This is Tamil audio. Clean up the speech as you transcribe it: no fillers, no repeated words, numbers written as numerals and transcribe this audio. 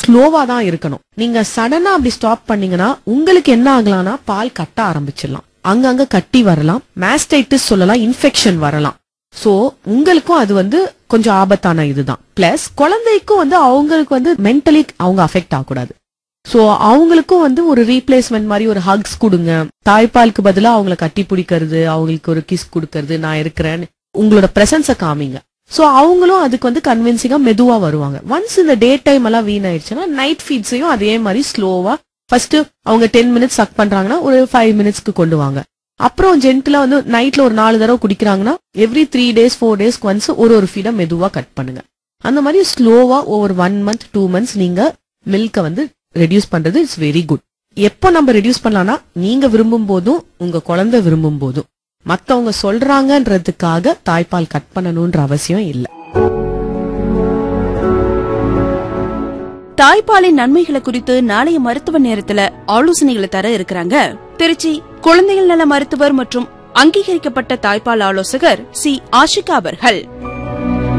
ஸ்லோவா தான் இருக்கணும். நீங்க சடனா அப்படி ஸ்டாப் பண்ணீங்கன்னா உங்களுக்கு என்ன ஆகலாம்னா பால் கட்ட ஆரம்பிச்சிடலாம், அங்கங்க கட்டி வரலாம், மாஸ்டைட்டிஸ் சொல்லலாம், இன்ஃபெக்ஷன் வரலாம். சோ உங்களுக்கும் அது கொஞ்சம் ஆபத்தான இதுதான். பிளஸ் குழந்தைக்கும் அவங்களுக்கு மென்டலி அவங்க அஃபெக்ட் ஆகக்கூடாது. சோ அவங்களுக்கும் ஒரு ரீப்ளேஸ்மெண்ட் மாதிரி ஒரு ஹக்ஸ் கொடுங்க. தாய்ப்பாலுக்கு பதிலா அவங்கள கட்டி பிடிக்கிறது, அவங்களுக்கு ஒரு கிஸ் கொடுக்கறது, நான் இருக்கிறேன்னு உங்களோட பிரசன்ஸ காமிங்க. சோ அவங்களும் அதுக்கு கன்வின்சிங்கா மெதுவா வருவாங்க. ஒன்ஸ் இந்த டே டைம் எல்லாம் வீணாயிடுச்சுன்னா நைட் ஃபீட்ஸையும் அதே மாதிரி ஸ்லோவா ஃபர்ஸ்ட் அவங்க 10 மினிட்ஸ் சக் பண்றாங்கன்னா ஒரு 5 மினிட்ஸ்க்கு கொண்டு வாங்க. அப்புறம் ஜென்டிலா நைட்ல ஒரு 4 தடவை குடிக்கிறாங்கன்னா எவ்ரி 3 days 4 days ஒன்ஸ் ஒரு ஃபீட மெதுவா கட் பண்ணுங்க. அந்த மாதிரி ஸ்லோவா ஓவர் 1 month 2 months நீங்க மில்க ரெடியூஸ் பண்றது இட்ஸ் வெரி குட். எப்போ நம்ம ரெடியூஸ் பண்ணலாம்னா நீங்க விரும்பும் போதும் உங்க குழந்தை விரும்பும் போதும். மத்தவங்க சொல்றாங்கன்றதுக்காக தாய்ப்பால் கட் பண்ணணும்ன்ற அவசியம் இல்ல. தாய்ப்பாலின் நன்மைகளை குறித்து நாளைய மருத்துவ நேரத்துல ஆலோசனைகளை தர இருக்கிறாங்க திருச்சி குழந்தைகள் நல மருத்துவர் மற்றும் அங்கீகரிக்கப்பட்ட தாய்ப்பால் ஆலோசகர் சி ஆஷிகா அவர்கள்.